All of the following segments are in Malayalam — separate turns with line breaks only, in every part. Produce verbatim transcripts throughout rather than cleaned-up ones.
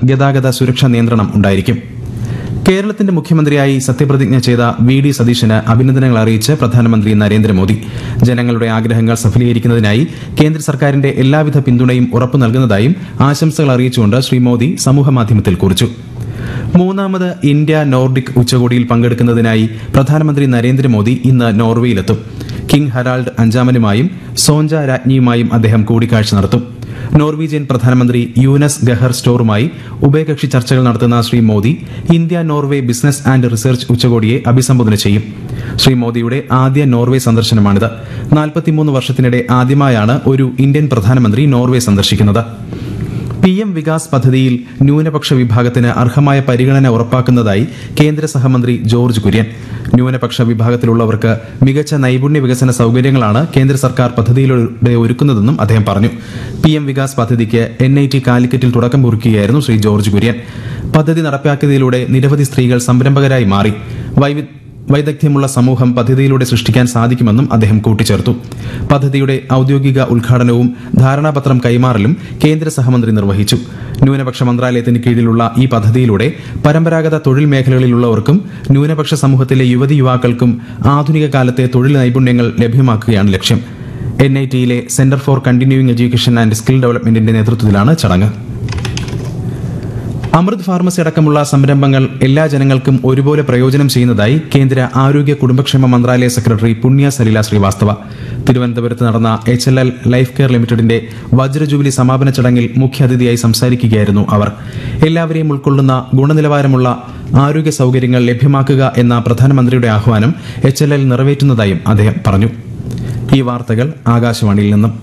ഗതാഗത സുരക്ഷാ നിയന്ത്രണം ഉണ്ടായിരിക്കും. കേരളത്തിന്റെ മുഖ്യമന്ത്രിയായി സത്യപ്രതിജ്ഞ ചെയ്ത വി ഡി സതീശന് അഭിനന്ദനങ്ങൾ അറിയിച്ച് പ്രധാനമന്ത്രി നരേന്ദ്രമോദി. ജനങ്ങളുടെ ആഗ്രഹങ്ങൾ സഫലീകരിക്കുന്നതിനായി കേന്ദ്ര സർക്കാരിന്റെ എല്ലാവിധ പിന്തുണയും ഉറപ്പു നൽകുന്നതായും ആശംസകൾ അറിയിച്ചുകൊണ്ട് ശ്രീ മോദി സമൂഹമാധ്യമത്തിൽ കുറിച്ചു. മൂന്നാമത് ഇന്ത്യ നോർഡിക് ഉച്ചകോടിയിൽ പങ്കെടുക്കുന്നതിനായി പ്രധാനമന്ത്രി നരേന്ദ്രമോദി ഇന്ന് നോർവേയിലെത്തും. കിങ് ഹരാൾഡ് അഞ്ചാമനുമായും സോഞ്ച രാജ്ഞിയുമായും അദ്ദേഹം കൂടിക്കാഴ്ച നടത്തും. നോർവീജിയൻ പ്രധാനമന്ത്രി യൂനസ് ഗഹർ സ്റ്റോറുമായി ഉഭയകക്ഷി ചർച്ചകൾ നടത്തുന്ന Shri Modi India Norway business and research ഉച്ചകോടിയെ അഭിസംബോധന ചെയ്യും. ശ്രീ മോദിയുടെ ആദ്യ നോർവേ സന്ദർശനമാണിത്. നാൽപ്പത്തിമൂന്ന് വർഷത്തിനിടെ ആദ്യമായാണ് ഒരു ഇന്ത്യൻ പ്രധാനമന്ത്രി നോർവേ സന്ദർശിക്കുന്നത്. പി എം വികാസ് പദ്ധതിയിൽ ന്യൂനപക്ഷ വിഭാഗത്തിന് അർഹമായ പരിഗണന ഉറപ്പാക്കുന്നതായി കേന്ദ്ര സഹമന്ത്രി ജോർജ് കുര്യൻ. ന്യൂനപക്ഷ വിഭാഗത്തിലുള്ളവർക്ക് മികച്ച നൈപുണ്യ വികസന സൌകര്യങ്ങളാണ് കേന്ദ്ര സർക്കാർ പദ്ധതിയിലൂടെ ഒരുക്കുന്നതെന്നും അദ്ദേഹം പറഞ്ഞു. പി എം വികാസ് പദ്ധതിക്ക് എൻ ഐ ടി കാലിക്കറ്റിൽ തുടക്കം കുറിക്കുകയായിരുന്നു ശ്രീ ജോർജ് കുര്യൻ. പദ്ധതി നടപ്പാക്കിയതിലൂടെ നിരവധി സ്ത്രീകൾ സംരംഭകരായി മാറി. വൈവി വൈദഗ്ധ്യമുള്ള സമൂഹം പദ്ധതിയിലൂടെ സൃഷ്ടിക്കാൻ സാധിക്കുമെന്നും അദ്ദേഹം കൂട്ടിച്ചേർത്തു. പദ്ധതിയുടെ ഔദ്യോഗിക ഉദ്ഘാടനവും ധാരണാപത്രം കൈമാറലും കേന്ദ്ര സഹമന്ത്രി നിർവഹിച്ചു. ന്യൂനപക്ഷ മന്ത്രാലയത്തിന് കീഴിലുള്ള ഈ പദ്ധതിയിലൂടെ പരമ്പരാഗത തൊഴിൽ മേഖലകളിലുള്ളവർക്കും ന്യൂനപക്ഷ സമൂഹത്തിലെ യുവതി യുവാക്കൾക്കും ആധുനിക കാലത്തെ തൊഴിൽ നൈപുണ്യങ്ങൾ ലഭ്യമാക്കുകയാണ് ലക്ഷ്യം. N I ടിയിലെ centre for continuing education and skill ഡെവലപ്മെന്റിന്റെ നേതൃത്വത്തിലാണ് ചടങ്ങ്. അമൃത് ഫാർമസി അടക്കമുള്ള സംരംഭങ്ങൾ എല്ലാ ജനങ്ങൾക്കും ഒരുപോലെ പ്രയോജനം ചെയ്യുന്നതായി കേന്ദ്ര ആരോഗ്യ കുടുംബക്ഷേമ മന്ത്രാലയ സെക്രട്ടറി പുണ്യ സലില ശ്രീവാസ്തവ. തിരുവനന്തപുരത്ത് നടന്ന H L L life care ലിമിറ്റഡിന്റെ വജ്രജൂബിലി സമാപന ചടങ്ങിൽ മുഖ്യാതിഥിയായി സംസാരിക്കുകയായിരുന്നു അവർ. എല്ലാവരെയും ഉൾക്കൊള്ളുന്ന ഗുണനിലവാരമുള്ള ആരോഗ്യ സൌകര്യങ്ങൾ ലഭ്യമാക്കുക എന്ന പ്രധാനമന്ത്രിയുടെ ആഹ്വാനം എച്ച് എൽ എൽ നിറവേറ്റുന്നതായും അദ്ദേഹം പറഞ്ഞു. ഈ വാർത്തകൾ ആകാശവാണിയിൽ നിന്നും.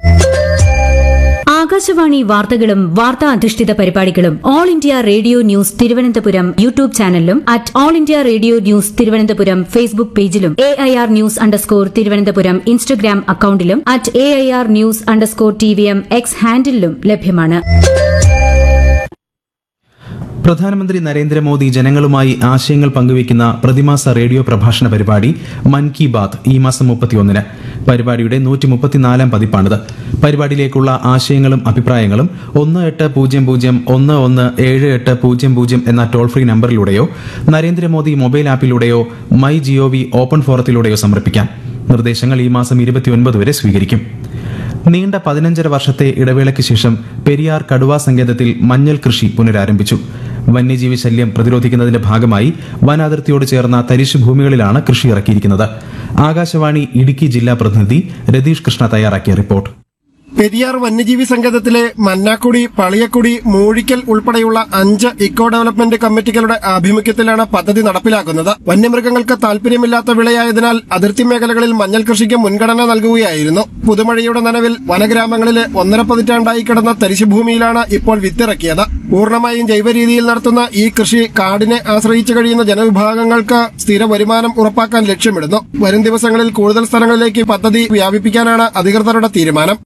ആകാശവാണി വാർത്തകളും വാർത്താ അധിഷ്ഠിത പരിപാടികളും all India radio news Thiruvananthapuram YouTube ചാനലിലും at all India radio news Thiruvananthapuram Facebook പേജിലും A I R news underscore Thiruvananthapuram Instagram അക്കൌണ്ടിലും at A I R news underscore T V M X ഹാൻഡിലും ലഭ്യമാണ്.
പ്രധാനമന്ത്രി നരേന്ദ്രമോദി ജനങ്ങളുമായി ആശയങ്ങൾ പങ്കുവയ്ക്കുന്ന പ്രതിമാസ റേഡിയോ പ്രഭാഷണ പരിപാടി മൻ കി ബാത്ത് ഈ മാസം മുപ്പത്തിയൊന്നിന്. പരിപാടിയുടെ നൂറ്റി മുപ്പത്തിനാലാം പതിപ്പാണിത്. പരിപാടിയിലേക്കുള്ള ആശയങ്ങളും അഭിപ്രായങ്ങളും ഒന്ന് എട്ട് പൂജ്യം പൂജ്യം ഒന്ന് ഒന്ന് ഏഴ് എട്ട് പൂജ്യം പൂജ്യം എന്ന toll free നമ്പറിലൂടെയോ Narendra Modi mobile ആപ്പിലൂടെയോ my G O V open ഫോറത്തിലൂടെയോ സമർപ്പിക്കാം. നിർദ്ദേശങ്ങൾ ഈ മാസം ഇരുപത്തിയൊൻപത് വരെ സ്വീകരിക്കും. നീണ്ട പതിനഞ്ചര വർഷത്തെ ഇടവേളയ്ക്ക് ശേഷം പെരിയാർ കടുവാ സങ്കേതത്തിൽ മഞ്ഞൾ കൃഷി പുനരാരംഭിച്ചു. വന്യജീവി ശല്യം പ്രതിരോധിക്കുന്നതിന്റെ ഭാഗമായി വനാതിർത്തിയോട് ചേർന്ന തരിശു ഭൂമികളിലാണ് കൃഷി ഇറക്കിയിരിക്കുന്നത്. ആകാശവാണി ഇടുക്കി ജില്ലാ പ്രതിനിധി രതീഷ് കൃഷ്ണ തയ്യാറാക്കിയ റിപ്പോർട്ട്.
പെരിയാർ വന്യജീവി സംഘത്തിലെ മന്നാക്കുടി, പളിയക്കുടി, മൂഴിക്കൽ ഉൾപ്പെടെയുള്ള അഞ്ച് ഇക്കോ ഡെവലപ്മെന്റ് കമ്മിറ്റികളുടെ ആഭിമുഖ്യത്തിലാണ് പദ്ധതി നടപ്പിലാക്കുന്നത്. വന്യമൃഗങ്ങൾക്ക് താൽപര്യമില്ലാത്ത വിളയായതിനാൽ അതിർത്തി മേഖലകളിൽ മഞ്ഞൾ കൃഷിക്ക് മുൻഗണന നൽകുകയായിരുന്നു. പുതുമഴയുടെ നനവിൽ വനഗ്രാമങ്ങളിലെ ഒന്നര പതിറ്റാണ്ടായി കിടന്ന തരിശുഭൂമിയിലാണ് ഇപ്പോൾ വിത്തിറക്കിയത്. പൂർണ്ണമായും ജൈവരീതിയിൽ നടത്തുന്ന ഈ കൃഷി കാടിനെ ആശ്രയിച്ചു കഴിയുന്ന ജനവിഭാഗങ്ങൾക്ക് സ്ഥിര വരുമാനം ഉറപ്പാക്കാൻ ലക്ഷ്യമിടുന്നു. വരും ദിവസങ്ങളിൽ കൂടുതൽ സ്ഥലങ്ങളിലേക്ക് പദ്ധതി വ്യാപിപ്പിക്കാനാണ് അധികൃതരുടെ തീരുമാനം.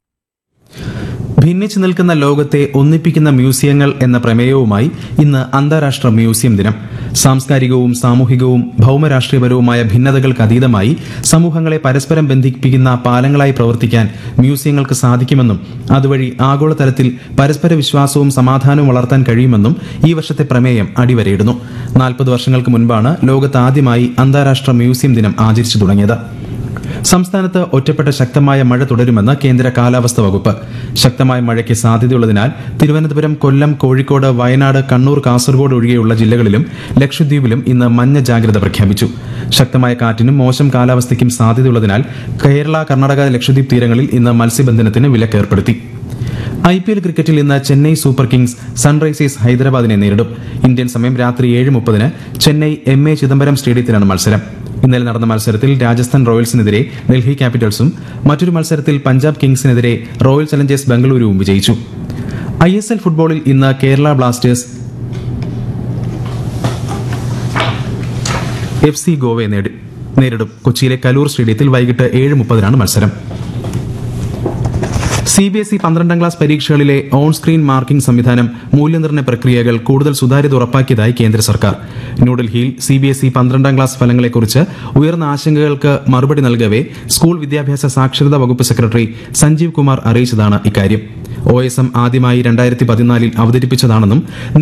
ഭിന്നിച്ചു നിൽക്കുന്ന ലോകത്തെ ഒന്നിപ്പിക്കുന്ന മ്യൂസിയങ്ങൾ എന്ന പ്രമേയവുമായി ഇന്ന് അന്താരാഷ്ട്ര മ്യൂസിയം ദിനം. സാംസ്കാരികവും സാമൂഹികവും ഭൌമരാഷ്ട്രീയപരവുമായ ഭിന്നതകൾക്കതീതമായി സമൂഹങ്ങളെ പരസ്പരം ബന്ധിപ്പിക്കുന്ന പാലങ്ങളായി പ്രവർത്തിക്കാൻ മ്യൂസിയങ്ങൾക്ക് സാധിക്കുമെന്നും അതുവഴി ആഗോളതലത്തിൽ പരസ്പര വിശ്വാസവും സമാധാനവും വളർത്താൻ കഴിയുമെന്നും ഈ വർഷത്തെ പ്രമേയം അടിവരയിടുന്നു. നാൽപ്പത് വർഷങ്ങൾക്ക് മുൻപാണ് ലോകത്ത് ആദ്യമായി അന്താരാഷ്ട്ര മ്യൂസിയം ദിനം ആചരിച്ചു തുടങ്ങിയത്. സംസ്ഥാനത്ത് ഒറ്റപ്പെട്ട ശക്തമായ മഴ തുടരുമെന്ന് കേന്ദ്ര കാലാവസ്ഥാ വകുപ്പ്. ശക്തമായ മഴയ്ക്ക് സാധ്യതയുള്ളതിനാൽ തിരുവനന്തപുരം, കൊല്ലം, കോഴിക്കോട്, വയനാട്, കണ്ണൂർ, കാസർഗോഡ് ഒഴികെയുള്ള ജില്ലകളിലും ലക്ഷദ്വീപിലും ഇന്ന് മഞ്ഞ ജാഗ്രത പ്രഖ്യാപിച്ചു. ശക്തമായ കാറ്റിനും മോശം കാലാവസ്ഥയ്ക്കും സാധ്യതയുള്ളതിനാൽ കേരള, കർണാടക, ലക്ഷദ്വീപ് തീരങ്ങളിൽ ഇന്ന് മത്സ്യബന്ധനത്തിന് വിലക്കേർപ്പെടുത്തി. ഐ പി എൽ ക്രിക്കറ്റിൽ ഇന്ന് ചെന്നൈ സൂപ്പർ കിങ്സ് സൺറൈസേഴ്സ് ഹൈദരാബാദിനെ നേരിടും. ഇന്ത്യൻ സമയം രാത്രി ഏഴ് മുപ്പതിന് ചെന്നൈ എം എ ചിദംബരം സ്റ്റേഡിയത്തിലാണ് മത്സരം. ഇന്നലെ നടന്ന മത്സരത്തിൽ രാജസ്ഥാൻ റോയൽസിനെതിരെ ഡൽഹി ക്യാപിറ്റൽസും മറ്റൊരു മത്സരത്തിൽ പഞ്ചാബ് കിങ്സിനെതിരെ റോയൽ ചലഞ്ചേഴ്സ് ബംഗളൂരുവും വിജയിച്ചു. ഐ എസ് എൽ ഫുട്ബോളിൽ ഇന്ന് കേരള ബ്ലാസ്റ്റേഴ്സ് എഫ് സി ഗോവയെ നേരിടും. കൊച്ചിയിലെ കലൂർ സ്റ്റേഡിയത്തിൽ വൈകിട്ട് ഏഴ് മുപ്പതിനാണ് മത്സരം. സി ബി എസ് ഇ പന്ത്രണ്ടാം ക്ലാസ് പരീക്ഷകളിലെ ഓൺ സ്ക്രീൻ മാർക്കിംഗ് സംവിധാനം മൂല്യനിർണ്ണയ പ്രക്രിയകൾ കൂടുതൽ സുതാര്യത ഉറപ്പാക്കിയതായി കേന്ദ്ര സർക്കാർ. ന്യൂഡൽഹിയിൽ സി ബി എസ് ഇ പന്ത്രണ്ടാം ക്ലാസ് ഫലങ്ങളെക്കുറിച്ച് ഉയർന്ന ആശങ്കകൾക്ക് മറുപടി നൽകവെ സ്കൂൾ വിദ്യാഭ്യാസ സാക്ഷരതാ വകുപ്പ് സെക്രട്ടറി സഞ്ജീവ് കുമാർ അറിയിച്ചതാണ് ഇക്കാര്യം. ഒ എസ് എം ആദ്യമായി രണ്ടായിരത്തി പതിനാലിൽ അവതരിപ്പിച്ചതാണെന്നും